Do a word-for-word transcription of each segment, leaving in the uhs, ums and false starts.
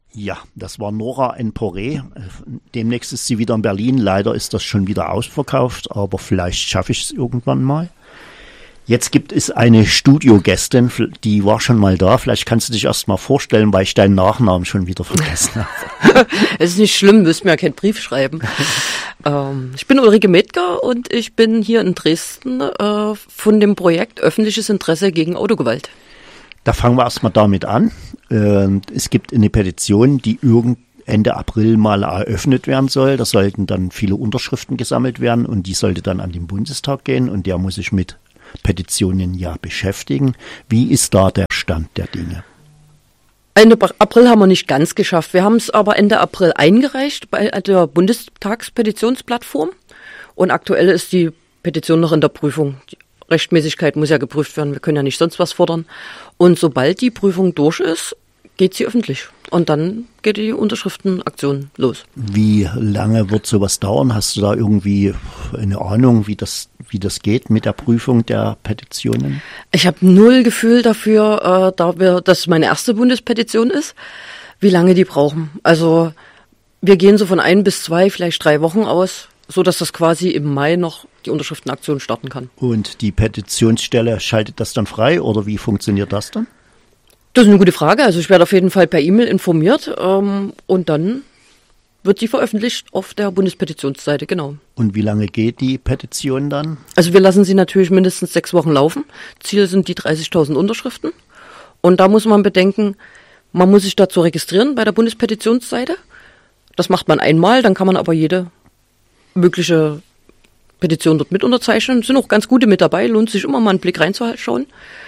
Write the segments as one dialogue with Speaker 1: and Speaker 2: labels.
Speaker 1: Ja, das war Nora En Poré. Demnächst ist sie wieder in Berlin. Leider ist das schon wieder ausverkauft, aber vielleicht schaffe ich es irgendwann mal. Jetzt gibt es eine Studiogästin, die war schon mal da. Vielleicht kannst du dich erst mal vorstellen, weil ich deinen Nachnamen schon wieder vergessen habe.
Speaker 2: Es ist nicht schlimm, müsst mir ja keinen Brief schreiben. ähm, ich bin Ulrike Metger und ich bin hier in Dresden äh, von dem Projekt Öffentliches Interesse gegen Autogewalt.
Speaker 1: Da fangen wir erstmal damit an. Äh, es gibt eine Petition, die irgend Ende April mal eröffnet werden soll. Da sollten dann viele Unterschriften gesammelt werden und die sollte dann an den Bundestag gehen und der muss sich mit Petitionen ja beschäftigen. Wie ist da der Stand der Dinge?
Speaker 2: Ende April haben wir nicht ganz geschafft. Wir haben es aber Ende April eingereicht bei der Bundestagspetitionsplattform und aktuell ist die Petition noch in der Prüfung. Die Rechtmäßigkeit muss ja geprüft werden. Wir können ja nicht sonst was fordern. Und sobald die Prüfung durch ist, geht sie öffentlich. Und dann geht die Unterschriftenaktion los.
Speaker 1: Wie lange wird sowas dauern? Hast du da irgendwie eine Ahnung, wie das, wie das geht mit der Prüfung der Petitionen?
Speaker 2: Ich habe null Gefühl dafür, äh, da wir, dass meine erste Bundespetition ist, wie lange die brauchen. Also wir gehen so von ein bis zwei, vielleicht drei Wochen aus, so dass das quasi im Mai noch die Unterschriftenaktion starten kann.
Speaker 1: Und die Petitionsstelle schaltet das dann frei oder wie funktioniert das dann?
Speaker 2: Das ist eine gute Frage. Also ich werde auf jeden Fall per E-Mail informiert ähm, und dann wird sie veröffentlicht auf der Bundespetitionsseite, genau.
Speaker 1: Und wie lange geht die Petition dann?
Speaker 2: Also wir lassen sie natürlich mindestens sechs Wochen laufen. Ziel sind die dreißigtausend Unterschriften. Und da muss man bedenken, man muss sich dazu registrieren bei der Bundespetitionsseite. Das macht man einmal, dann kann man aber jede mögliche Petition dort mit unterzeichnen. Es sind auch ganz gute mit dabei, lohnt sich immer mal einen Blick reinzuschauen.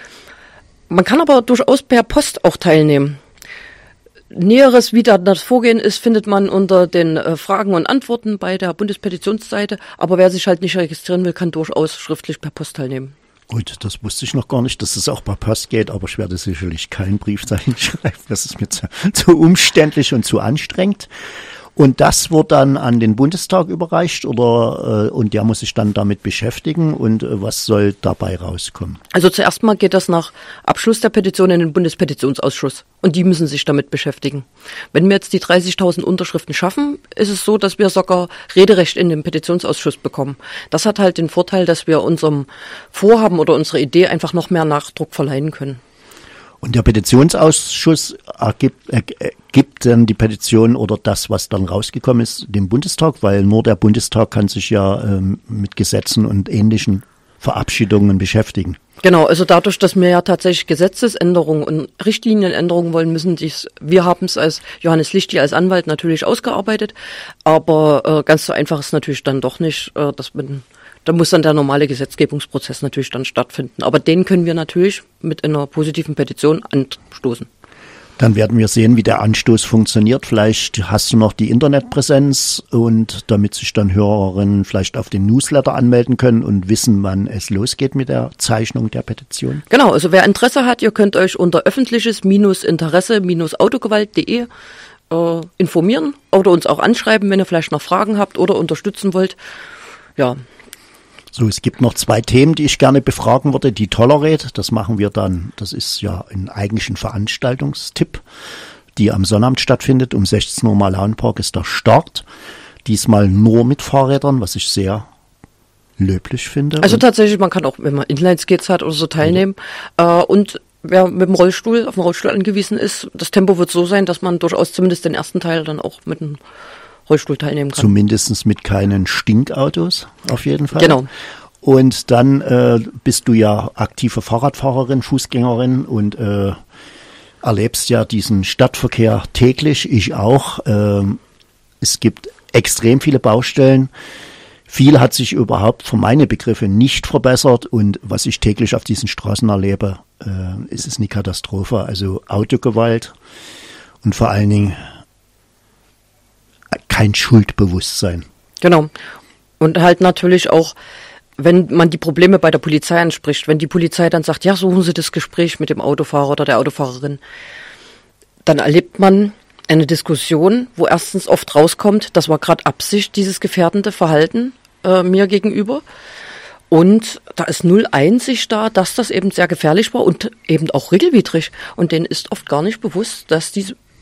Speaker 2: Man kann aber durchaus per Post auch teilnehmen. Näheres, wie da das Vorgehen ist, findet man unter den äh, Fragen und Antworten bei der Bundespetitionsseite. Aber wer sich halt nicht registrieren will, kann durchaus schriftlich per Post teilnehmen.
Speaker 1: Gut, das wusste ich noch gar nicht, dass es auch per Post geht, aber ich werde sicherlich keinen Brief dahin schreiben. Das ist mir zu, zu umständlich und zu anstrengend. Und das wird dann an den Bundestag überreicht oder äh, und der muss sich dann damit beschäftigen und äh, was soll dabei rauskommen?
Speaker 2: Also zuerst mal geht das nach Abschluss der Petition in den Bundespetitionsausschuss und die müssen sich damit beschäftigen. Wenn wir jetzt die dreißigtausend Unterschriften schaffen, ist es so, dass wir sogar Rederecht in den Petitionsausschuss bekommen. Das hat halt den Vorteil, dass wir unserem Vorhaben oder unserer Idee einfach noch mehr Nachdruck verleihen können.
Speaker 1: Und der Petitionsausschuss ergibt, ergibt dann die Petition oder das, was dann rausgekommen ist, dem Bundestag, weil nur der Bundestag kann sich ja ähm, mit Gesetzen und ähnlichen Verabschiedungen beschäftigen.
Speaker 2: Genau, also dadurch, dass wir ja tatsächlich Gesetzesänderungen und Richtlinienänderungen wollen, müssen dies, wir haben es als Johannes Lichti als Anwalt natürlich ausgearbeitet, aber äh, ganz so einfach ist es natürlich dann doch nicht, äh, dass man Da muss dann der normale Gesetzgebungsprozess natürlich dann stattfinden. Aber den können wir natürlich mit einer positiven Petition anstoßen.
Speaker 1: Dann werden wir sehen, wie der Anstoß funktioniert. Vielleicht hast du noch die Internetpräsenz und damit sich dann Hörerinnen vielleicht auf den Newsletter anmelden können und wissen, wann es losgeht mit der Zeichnung der Petition.
Speaker 2: Genau, also wer Interesse hat, ihr könnt euch unter öffentliches-interesse-autogewalt punkt de äh, informieren oder uns auch anschreiben, wenn ihr vielleicht noch Fragen habt oder unterstützen wollt. Ja.
Speaker 1: So, es gibt noch zwei Themen, die ich gerne befragen würde. Die Tolerate, das machen wir dann, das ist ja ein eigentlichen Veranstaltungstipp, die am Sonnabend stattfindet. Um sechzehn Uhr im Malaunpark ist der Start. Diesmal nur mit Fahrrädern, was ich sehr löblich finde.
Speaker 2: Also tatsächlich, man kann auch, wenn man Inline-Skates hat oder so, teilnehmen. Ja. Äh, und wer mit dem Rollstuhl, auf den Rollstuhl angewiesen ist, das Tempo wird so sein, dass man durchaus zumindest den ersten Teil dann auch mit einem Rollstuhl teilnehmen kann.
Speaker 1: Zumindest mit keinen Stinkautos, auf jeden Fall.
Speaker 2: Genau.
Speaker 1: Und dann äh, bist du ja aktive Fahrradfahrerin, Fußgängerin und äh, erlebst ja diesen Stadtverkehr täglich, ich auch. Ähm, es gibt extrem viele Baustellen. Viel hat sich überhaupt für meine Begriffe nicht verbessert und was ich täglich auf diesen Straßen erlebe, äh, ist es eine Katastrophe. Also Autogewalt und vor allen Dingen kein Schuldbewusstsein.
Speaker 2: Genau. Und halt natürlich auch, wenn man die Probleme bei der Polizei anspricht, wenn die Polizei dann sagt, ja, suchen Sie das Gespräch mit dem Autofahrer oder der Autofahrerin, dann erlebt man eine Diskussion, wo erstens oft rauskommt, das war gerade Absicht, dieses gefährdende Verhalten äh, mir gegenüber. Und da ist null Einsicht da, dass das eben sehr gefährlich war und eben auch regelwidrig. Und denen ist oft gar nicht bewusst, dass die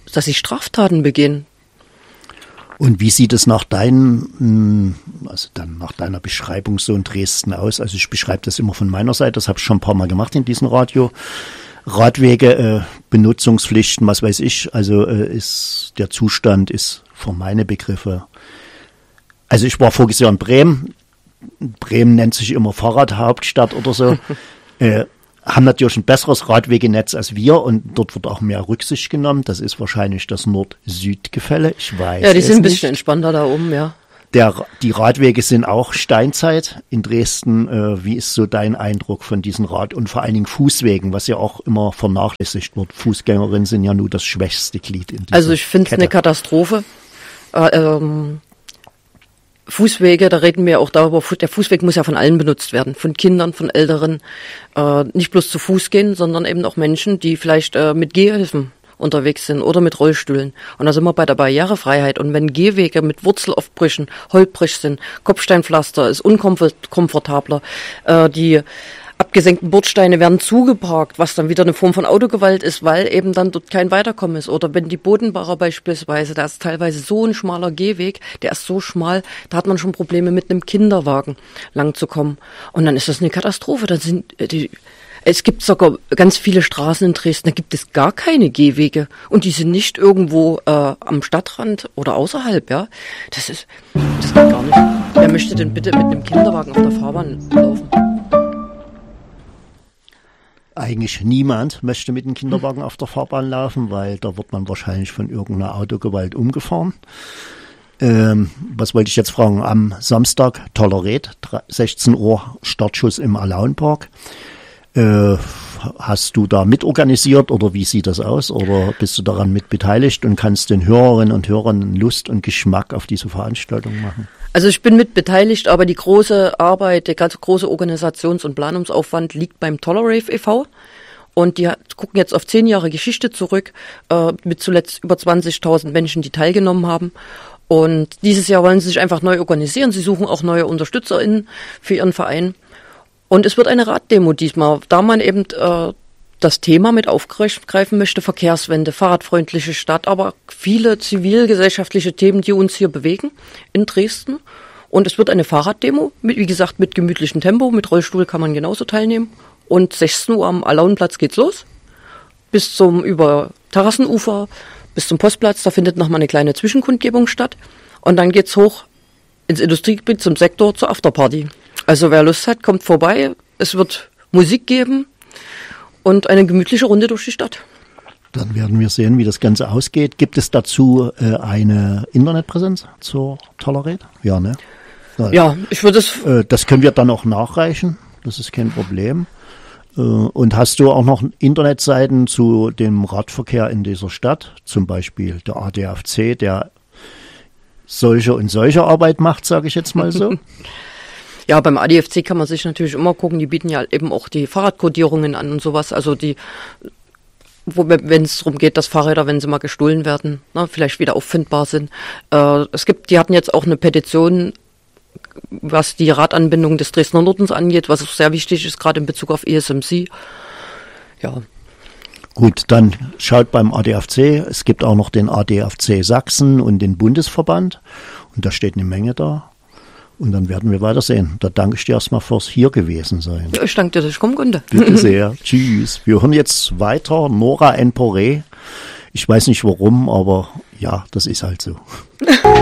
Speaker 2: dass sie Straftaten begehen.
Speaker 1: Und wie sieht es nach deinen, also dann nach deiner Beschreibung so in Dresden aus? Also ich beschreibe das immer von meiner Seite, das habe ich schon ein paar Mal gemacht in diesem Radio. Radwege, äh, Benutzungspflichten, was weiß ich, also äh, ist der Zustand ist für meine Begriffe. Also ich war voriges Jahr in Bremen. Bremen nennt sich immer Fahrradhauptstadt oder so. äh, haben natürlich ein besseres Radwegenetz als wir und dort wird auch mehr Rücksicht genommen. Das ist wahrscheinlich das Nord-Süd-Gefälle. Ich weiß
Speaker 2: Ja, die sind ein bisschen
Speaker 1: nicht.
Speaker 2: entspannter da oben, ja.
Speaker 1: Der, die Radwege sind auch Steinzeit in Dresden. Äh, wie ist so dein Eindruck von diesen Rad- und vor allen Dingen Fußwegen, was ja auch immer vernachlässigt wird? Fußgängerinnen sind ja nur das schwächste Glied in dieser
Speaker 2: Also ich finde es
Speaker 1: Kette.
Speaker 2: eine Katastrophe. Äh, ähm, Fußwege, da reden wir auch darüber, der Fußweg muss ja von allen benutzt werden, von Kindern, von Älteren, äh, nicht bloß zu Fuß gehen, sondern eben auch Menschen, die vielleicht äh, mit Gehhilfen unterwegs sind oder mit Rollstühlen. Und da sind wir bei der Barrierefreiheit. Und wenn Gehwege mit Wurzelaufbrüchen, holprig sind, Kopfsteinpflaster ist unkomfortabler, äh, die abgesenkten Bordsteine werden zugeparkt, was dann wieder eine Form von Autogewalt ist, weil eben dann dort kein Weiterkommen ist. Oder wenn die Bodenbauer beispielsweise, da ist teilweise so ein schmaler Gehweg, der ist so schmal, da hat man schon Probleme mit einem Kinderwagen lang zu kommen. Und dann ist das eine Katastrophe. Dann sind die, es gibt sogar ganz viele Straßen in Dresden, da gibt es gar keine Gehwege. Und die sind nicht irgendwo äh, am Stadtrand oder außerhalb, ja. Das ist, das geht gar nicht. Wer möchte denn bitte mit einem Kinderwagen auf der Fahrbahn laufen?
Speaker 1: Eigentlich niemand möchte mit dem Kinderwagen auf der Fahrbahn laufen, weil da wird man wahrscheinlich von irgendeiner Autogewalt umgefahren. Ähm, was wollte ich jetzt fragen? Am Samstag, Tollerät, sechzehn Uhr, Startschuss im Alaunpark. Äh, hast du da mitorganisiert oder wie sieht das aus? Oder bist du daran mit beteiligt und kannst den Hörerinnen und Hörern Lust und Geschmack auf diese Veranstaltung machen?
Speaker 2: Also ich bin mit beteiligt, aber die große Arbeit, der ganz große Organisations- und Planungsaufwand liegt beim Tolerave e V. Und die gucken jetzt auf zehn Jahre Geschichte zurück, äh, mit zuletzt über zwanzigtausend Menschen, die teilgenommen haben. Und dieses Jahr wollen sie sich einfach neu organisieren. Sie suchen auch neue UnterstützerInnen für ihren Verein. Und es wird eine Raddemo diesmal, da man eben äh, das Thema mit aufgreifen möchte, Verkehrswende, fahrradfreundliche Stadt, aber viele zivilgesellschaftliche Themen, die uns hier bewegen in Dresden. Und es wird eine Fahrraddemo, mit, wie gesagt, mit gemütlichem Tempo, mit Rollstuhl kann man genauso teilnehmen. Und sechzehn Uhr am Alaunplatz geht's los, bis zum über Terrassenufer, bis zum Postplatz, da findet nochmal eine kleine Zwischenkundgebung statt. Und dann geht's hoch ins Industriegebiet zum Sektor zur Afterparty. Also wer Lust hat, kommt vorbei, es wird Musik geben und eine gemütliche Runde durch die Stadt.
Speaker 1: Dann werden wir sehen, wie das Ganze ausgeht. Gibt es dazu äh, eine Internetpräsenz zur Tollerät? Ja, ne? Ja,
Speaker 2: ja, ich würde es...
Speaker 1: Äh, das können wir dann auch nachreichen. Das ist kein Problem. Äh, und hast du auch noch Internetseiten zu dem Radverkehr in dieser Stadt? Zum Beispiel der A D F C, der solche und solche Arbeit macht, sage ich jetzt mal so.
Speaker 2: Ja, beim A D F C kann man sich natürlich immer gucken, die bieten ja eben auch die Fahrradkodierungen an und sowas, also die, wenn es darum geht, dass Fahrräder, wenn sie mal gestohlen werden, na, vielleicht wieder auffindbar sind. Äh, es gibt, die hatten jetzt auch eine Petition, was die Radanbindung des Dresdner Nordens angeht, was auch sehr wichtig ist, gerade in Bezug auf E S M C. Ja.
Speaker 1: Gut, dann schaut beim A D F C, es gibt auch noch den A D F C Sachsen und den Bundesverband und da steht eine Menge da. Und dann werden wir weitersehen. Da danke ich dir erstmal fürs hier gewesen sein.
Speaker 2: Ja, ich danke dir, dass ich kommen konnte.
Speaker 1: Bitte sehr. Tschüss. Wir hören jetzt weiter Nora En Poré. Ich weiß nicht warum, aber ja, das ist halt so.